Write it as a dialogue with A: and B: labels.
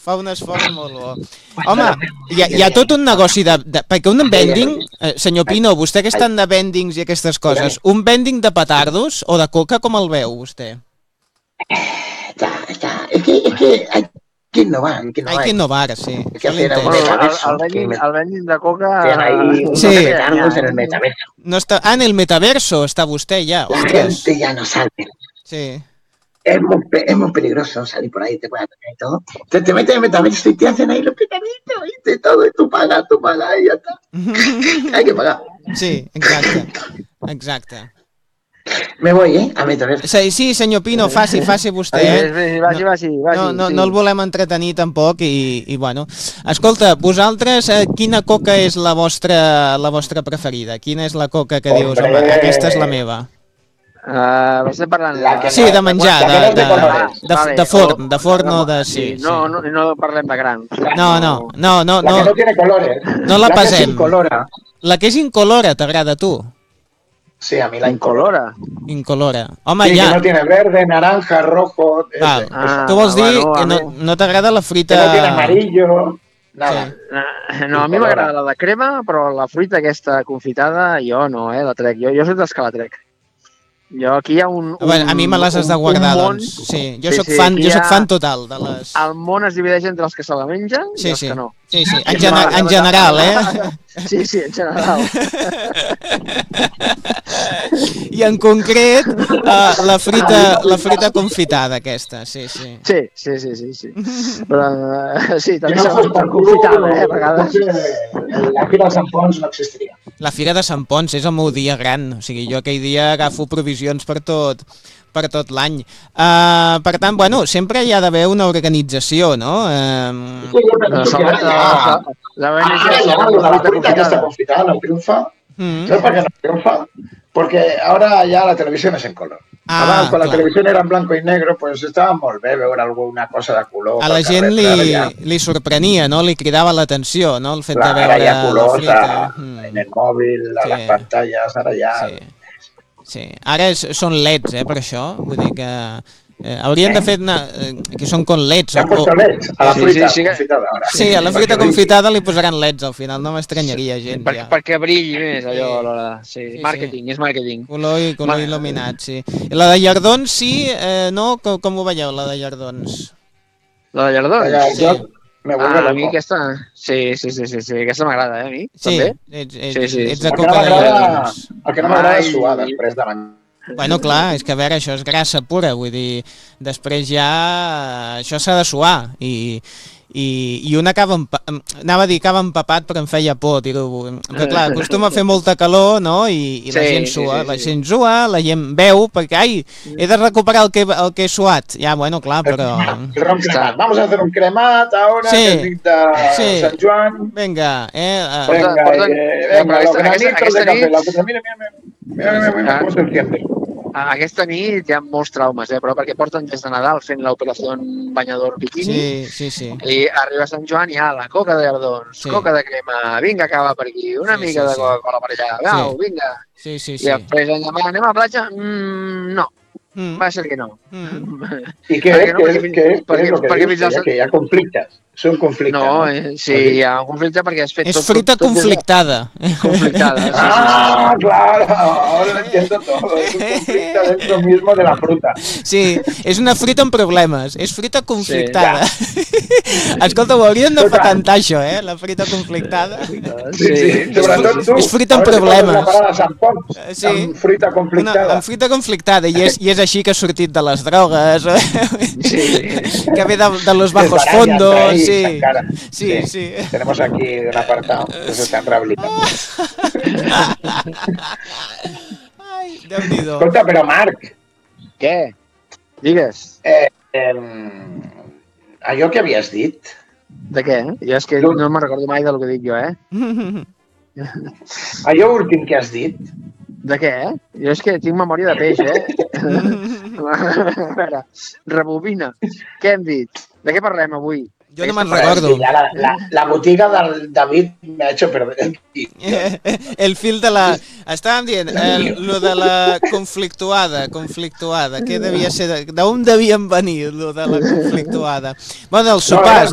A: fa un esforç molt bo. Home, hi ha tot un negoci perquè un vending, senyor Pino, vostè que està de vendings i aquestes coses, un vending de petardos o de coca com el veu vostè?
B: Es que hay que innovar.
A: Hay que innovar, sí.
B: Hay que hacer un metaverso.
C: El vending de coca...
B: Ahí
A: sí.
B: Petardos en el metaverso.
A: No está... en el metaverso está usted ya.
B: La gente ya no sale.
A: Sí.
B: Es muy peligroso salir por ahí, te pueden atacar y todo. Te metes en el metaverso y te hacen ahí los petaditos y de todo, y tú pagas y ya está. Hay que pagar.
A: Sí, exacte.
B: Me voy, a metaverso.
A: Sí, senyor Pino, faci vostè.
C: Vagi.
A: No el volem entretenir tampoc i bueno. Escolta, vosaltres, quina coca és la vostra preferida? Quina és la coca que dius, home, aquesta és la meva?
C: Estem parlant...
A: Sí, de menjar, de forn o de... Sí.
C: No parlem de grans.
A: No.
B: La que no tiene colores.
A: No la pesem.
B: La
A: que és incolora, t'agrada a tu?
B: Sí, a mí la incolora.
A: Home,
B: sí,
A: ja...
B: que no tiene verde, naranja, rojo...
A: tu vols dir que no t'agrada la fruita...
B: Que no tiene amarillo... Nada.
C: Sí. No, a mi m'agrada la de crema, però la fruita aquesta confitada, jo no, la trec. Jo soc dels que la trec. Jo aquí hi ha
A: a mi me les has de guardar, doncs. Sí, jo soc fan total de les...
C: El món es divideix entre els que se la mengen i els que no.
A: Sí, en general,
C: Sí, en general.
A: I en concret, la fruita confitada, aquesta, sí.
C: Sí. Però sí, també s'ha per confitada, a vegades.
B: La Fira de Sant Pons no existiria.
A: La Fira de Sant Pons és el meu dia gran, o sigui, jo aquell dia agafo provisions per tot l'any. Per tant, bueno, sempre hi ha d'haver una organització, no?
B: La fruita aquesta confitada no triunfa. ¿Sabes por qué no triunfa? Porque ahora ya la televisión es en color. Abans, quan la televisió era en blanco i negro, pues estava molt bé veure alguna cosa de color.
A: A la gent li sorprenia, no? Li cridava l'atenció, no? El fet de veure
B: la fruita. En el mòbil, a les pantalles, ara ja...
A: Sí, ara són LEDs, per això. Vull dir que haurien de fer que són con LEDs.
B: Han posat LEDs a la fruita confitada ara.
A: Sí, a la fruita confitada li posaran LEDs al final, no m'estranyaria gent.
C: Perquè brilli més allò a l'hora. Sí, màrqueting, és màrqueting.
A: Color il·luminat, sí. La de llardons, sí, no? Com ho veieu, la de llardons?
C: La de llardons?
B: Sí.
C: A mi aquesta... Sí, aquesta m'agrada, a mi.
A: Sí, ets de coca de llardons.
B: El que no m'agrada és suar després de menjar.
A: Bueno, clar, és que a veure, això és grassa pura, vull dir, després ja això s'ha de suar i un acaba empapat però em feia por dir-ho, però clar, acostuma a fer molta calor, no? I la gent sua, la gent veu perquè, he de recuperar el que he suat, ja, bueno, clar, però...
B: Vamos a hacer un cremat ahora, que és nit de Sant Joan.
A: Vinga,
B: los granitos de café, mira, cómo se enciende.
C: Aquesta nit hi ha molts traumes, però perquè porten des de Nadal fent l'operació banyador bikini.
A: Sí.
C: I arriba a Sant Joan i hi ha la coca de llardons, coca de crema, vinga, cava per aquí, una mica de Coca-Cola per allà, vinga.
A: Sí.
C: I després anem a la platja? No. Va ser que no.
B: I què és el que dius? Que hi ha conflictes. És un conflicte.
C: No, sí, hi ha un conflicte perquè has fet...
A: És fruita conflictada.
C: Conflictada,
B: sí. Claro, ahora lo entiendo todo. Es un conflicte dentro mismo de la fruta.
A: Sí, és una fruita amb problemes. És fruita conflictada. Escolta, ho haurien de patentar això, la fruita conflictada.
B: Sí. Sobretot tu.
A: És fruita amb problemes.
B: La paraula de Sant Pons, amb fruita conflictada.
A: Amb fruita conflictada, i és així que ha sortit de les drogues, que ve de los bajos fondos. Sí.
B: Tenemos aquí un apartado que se están rehabilitando.
A: Ai, Déu-n'hi-do.
B: Escolta, però Marc.
C: Què? Digues.
B: Allò que havies dit.
C: De què? Jo és que no me'n recordo mai del que dic jo,
B: Allò últim que has dit.
C: De què, Jo és que tinc memòria de peix, A veure, rebobina. Què hem dit? De què parlem avui?
A: Jo no me'n recordo.
B: La botiga del David m'ha hecho perder el fil.
A: El fil de la... Estàvem dient, lo de la conflictuada. Què devia ser? D'on devien venir, lo de la conflictuada? Bueno, els sopars,